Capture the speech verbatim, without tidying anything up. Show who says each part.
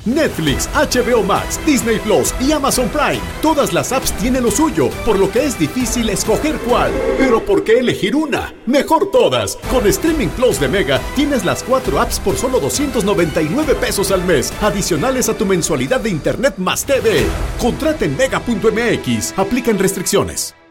Speaker 1: Netflix, H B O Max, Disney Plus y Amazon Prime. Todas las apps tienen lo suyo, por lo que es difícil escoger cuál. Pero ¿por qué elegir una? Mejor todas. Con Streaming Plus de Mega tienes las cuatro apps por solo doscientos noventa y nueve pesos al mes, adicionales a tu mensualidad de Internet más T V. Contrata en mega punto m x. Aplican restricciones.